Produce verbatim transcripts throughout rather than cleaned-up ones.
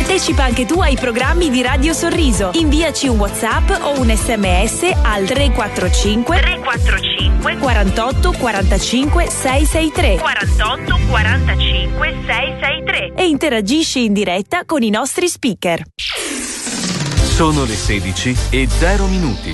Partecipa anche tu ai programmi di Radio Sorriso. Inviaci un WhatsApp o un sms al tre quattro cinque tre quattro cinque quarantotto quarantacinque seicentosessantatré quarantotto quarantacinque seicentosessantatré e interagisci in diretta con i nostri speaker. Sono le sedici e zero minuti.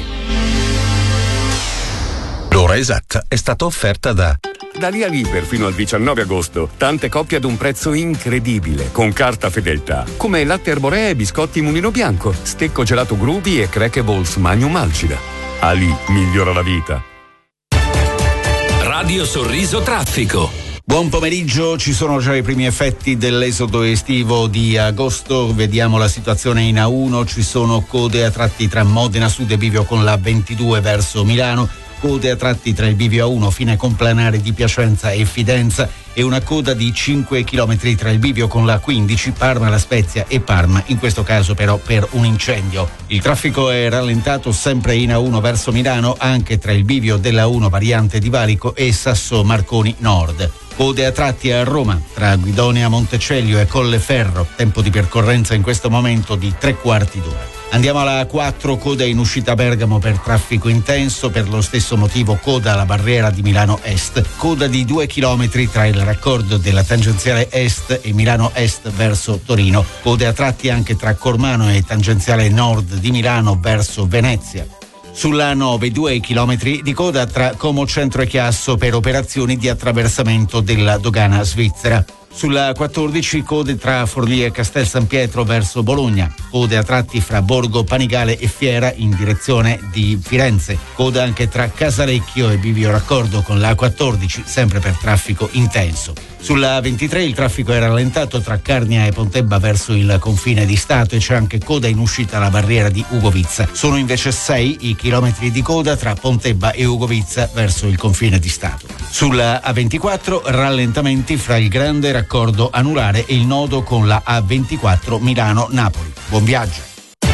L'ora esatta è stata offerta da Da Lia Liber fino al diciannove agosto, tante coppie ad un prezzo incredibile, con carta fedeltà, come latte erborea e biscotti Mulino Bianco, stecco gelato Grubi e Cracables Magnum Alcida. Ali migliora la vita. Radio Sorriso Traffico. Buon pomeriggio, ci sono già i primi effetti dell'esodo estivo di agosto. Vediamo la situazione in A uno, ci sono code a tratti tra Modena Sud e Bivio con la ventidue verso Milano, code a tratti tra il bivio A uno fine complanare di Piacenza e Fidenza e una coda di cinque chilometri tra il bivio con la quindici Parma La Spezia e Parma, in questo caso però per un incendio. Il traffico è rallentato sempre in A uno verso Milano anche tra il bivio della A uno variante di Valico e Sasso Marconi Nord. Code a tratti a Roma tra Guidonia Montecelio e Colleferro, tempo di percorrenza in questo momento di tre quarti d'ora. Andiamo alla A quattro, coda in uscita Bergamo per traffico intenso, per lo stesso motivo coda alla barriera di Milano Est, coda di due chilometri tra il raccordo della tangenziale Est e Milano Est verso Torino, code a tratti anche tra Cormano e tangenziale Nord di Milano verso Venezia. Sulla A nove, due chilometri di coda tra Como Centro e Chiasso per operazioni di attraversamento della dogana svizzera. Sulla A quattordici, code tra Forlì e Castel San Pietro verso Bologna, code a tratti fra Borgo Panigale e Fiera in direzione di Firenze, coda anche tra Casalecchio e Bivio Raccordo con la A quattordici, sempre per traffico intenso. Sulla A ventitré il traffico è rallentato tra Carnia e Pontebba verso il confine di Stato e c'è anche coda in uscita alla barriera di Ugovizza. Sono invece sei i chilometri di coda tra Pontebba e Ugovizza verso il confine di Stato. Sulla A ventiquattro rallentamenti fra il grande raccordo anulare e il nodo con la A ventiquattro Milano-Napoli. Buon viaggio!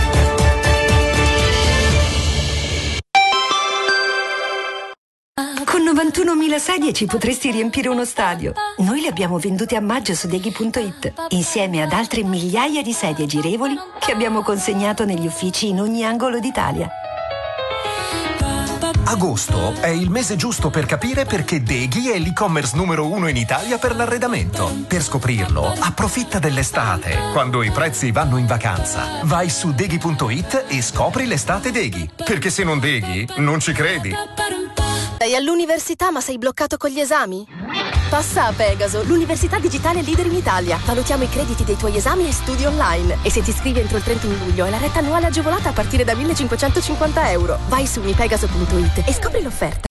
Con novantunomila sedie ci potresti riempire uno stadio. Noi le abbiamo vendute a maggio su Deghi punto it, insieme ad altre migliaia di sedie girevoli che abbiamo consegnato negli uffici in ogni angolo d'Italia. Agosto è il mese giusto per capire perché Deghi è l'e-commerce numero uno in Italia per l'arredamento. Per scoprirlo, approfitta dell'estate, quando i prezzi vanno in vacanza. Vai su Deghi punto it e scopri l'estate Deghi. Perché se non Deghi, non ci credi. Sei all'università ma sei bloccato con gli esami? Passa a Pegaso, l'università digitale leader in Italia. Valutiamo i crediti dei tuoi esami e studi online. E se ti iscrivi entro il trentuno luglio hai la retta annuale agevolata a partire da millecinquecentocinquanta euro. Vai su mipegaso punto it e scopri l'offerta.